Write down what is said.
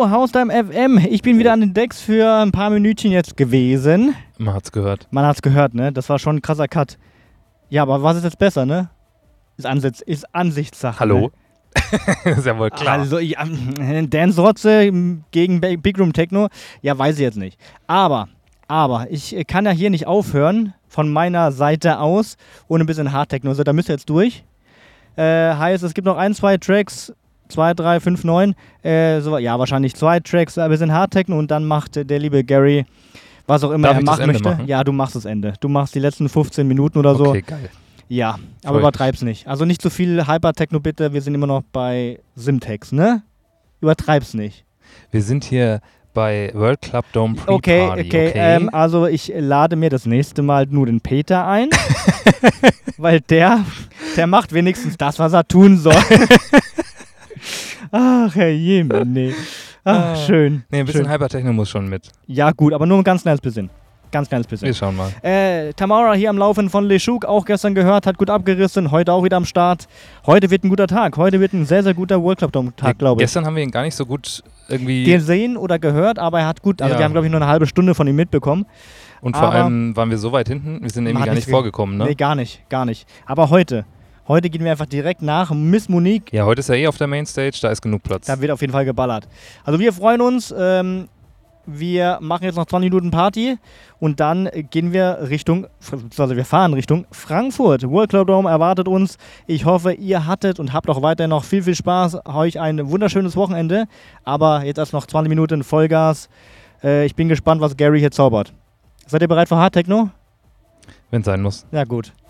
Hallo, Haustime FM. Ich bin wieder an den Decks für ein paar Minütchen jetzt gewesen. Man hat's gehört. Man hat's gehört, ne? Das war schon ein krasser Cut. Ja, aber was ist jetzt besser, ne? Ist Ansichtssache. Hallo? Ne? Ist ja wohl klar. Also, ja, Dance Rotze gegen Big Room Techno, ja, weiß ich jetzt nicht. Aber, ich kann ja hier nicht aufhören, von meiner Seite aus, ohne ein bisschen Hard Techno. Also, da müsst ihr jetzt durch. Heißt, es gibt noch 1, 2 Tracks, 2, 3, 5, 9. Ja, wahrscheinlich 2 Tracks, ein bisschen Hard Techno und dann macht der liebe Gary, was auch immer Darf er ich das machen Ende möchte. machen? Ja, du machst das Ende. Du machst die letzten 15 Minuten oder so. Okay, geil. Ja, aber übertreib's nicht. Also nicht zu viel Hyper-Techno bitte, wir sind immer noch bei Simtex, ne? Übertreib's nicht. Wir sind hier bei World Club Dome Okay. Pre-Party, okay? Also ich lade mir das nächste Mal nur den Peter ein, weil der macht wenigstens das, was er tun soll. Ach, Herr Jemine. Ach, schön. Nee, ein bisschen schön. Hypertechno muss schon mit. Ja gut, aber nur ein ganz kleines bisschen. Ganz kleines bisschen. Wir schauen mal. Tamara hier am Laufen von LeShook, auch gestern gehört, hat gut abgerissen, heute auch wieder am Start. Heute wird ein guter Tag, heute wird ein sehr, sehr guter World Club Dome Tag, glaube ich. Gestern haben wir ihn gar nicht so gut irgendwie... Gesehen oder gehört, aber er hat gut, also Ja. wir haben glaube ich nur eine halbe Stunde von ihm mitbekommen. Und vor allem waren wir so weit hinten, wir sind irgendwie gar nicht vorgekommen, ne? Nee, gar nicht. Aber heute gehen wir einfach direkt nach Miss Monique. Ja, heute ist er auf der Mainstage, da ist genug Platz. Da wird auf jeden Fall geballert. Also wir freuen uns, wir machen jetzt noch 20 Minuten Party und dann gehen wir wir fahren Richtung Frankfurt. World Club Dome erwartet uns. Ich hoffe, ihr hattet und habt auch weiterhin noch viel, viel Spaß. Euch ein wunderschönes Wochenende. Aber jetzt erst noch 20 Minuten Vollgas. Ich bin gespannt, was Gary hier zaubert. Seid ihr bereit für Hard Techno? Wenn es sein muss. Ja, gut.